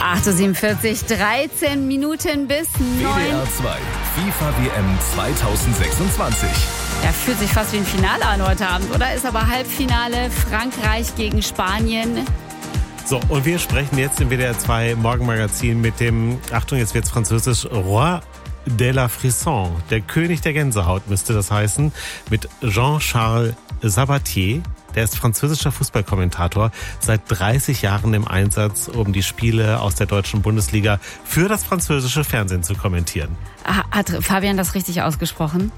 8.47 Uhr, 13 Minuten bis 9. WDR 2, FIFA WM 2026. Ja, fühlt sich fast wie ein Finale an heute Abend, oder? Ist aber Halbfinale, Frankreich gegen Spanien. So, und wir sprechen jetzt im WDR 2 Morgenmagazin mit dem, Achtung, jetzt wird's französisch, Roi de la Frisson, der König der Gänsehaut müsste das heißen, mit Jean-Charles Sabatier. Der ist französischer Fußballkommentator, seit 30 Jahren im Einsatz, um die Spiele aus der deutschen Bundesliga für das französische Fernsehen zu kommentieren. Hat Fabian das richtig ausgesprochen?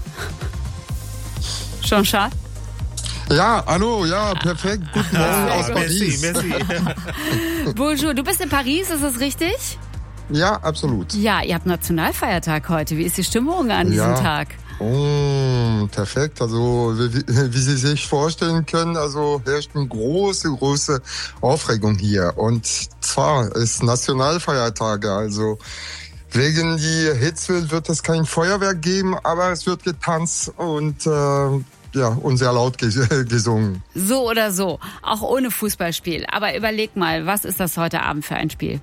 Jean-Charles? Ja, hallo, ja, perfekt. Guten Morgen aus Paris. Merci. Bonjour, du bist in Paris, ist das richtig? Ja, absolut. Ja, ihr habt Nationalfeiertag heute. Wie ist die Stimmung an diesem Tag? Oh, perfekt. Also, wie Sie sich vorstellen können, also herrscht eine große Aufregung hier. Und zwar ist Nationalfeiertage, also wegen die Hitze wird es kein Feuerwerk geben, aber es wird getanzt und und sehr laut gesungen. So oder so, auch ohne Fußballspiel. Aber überleg mal, was ist das heute Abend für ein Spiel?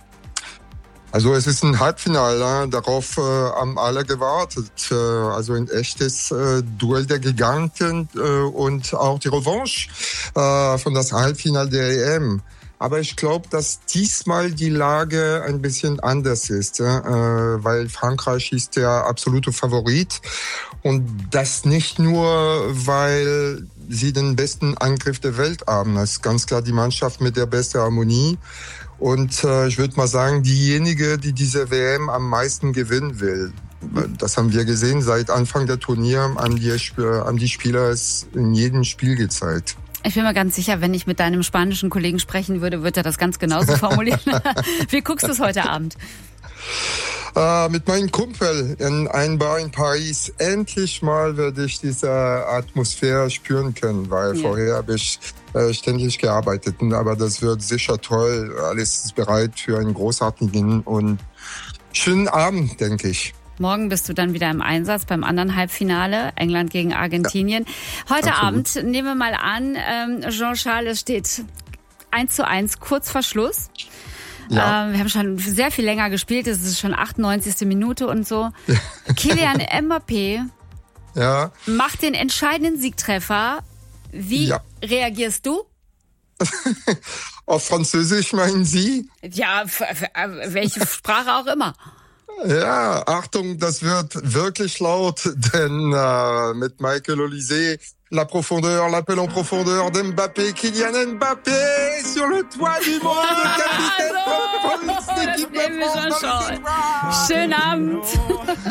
Also es ist ein Halbfinale, darauf haben alle gewartet. Also ein echtes Duell der Giganten und auch die Revanche von das Halbfinale der EM. Aber ich glaube, dass diesmal die Lage ein bisschen anders ist, weil Frankreich ist der absolute Favorit. Und das nicht nur, weil sie den besten Angriff der Welt haben. Das ist ganz klar die Mannschaft mit der besten Harmonie. Und ich würde mal sagen, diejenige, die diese WM am meisten gewinnen will. Das haben wir gesehen, seit Anfang der Turnier haben die Spieler es in jedem Spiel gezeigt. Ich bin mir ganz sicher, wenn ich mit deinem spanischen Kollegen sprechen würde, wird er das ganz genauso formulieren. Wie guckst du es heute Abend? Mit meinem Kumpel in einem Bar in Paris. Endlich mal werde ich diese Atmosphäre spüren können, weil vorher habe ich ständig gearbeitet. Aber das wird sicher toll. Alles ist bereit für einen großartigen und schönen Abend, denke ich. Morgen bist du dann wieder im Einsatz beim anderen Halbfinale, England gegen Argentinien. Ja, heute Abend, nehmen wir mal an, Jean-Charles, es steht 1:1, kurz vor Schluss. Ja. Wir haben schon sehr viel länger gespielt, es ist schon 98. Minute und so. Kylian Mbappé macht den entscheidenden Siegtreffer. Wie reagierst du? Auf Französisch meinen Sie? Ja, welche Sprache auch immer. Ja, Achtung, das wird wirklich laut, denn mit Michael Olise, la profondeur, l'appel en profondeur d'Mbappé, Kylian Mbappé sur le toit du monde, capitaine de France, l'équipe de France. Schönen Abend.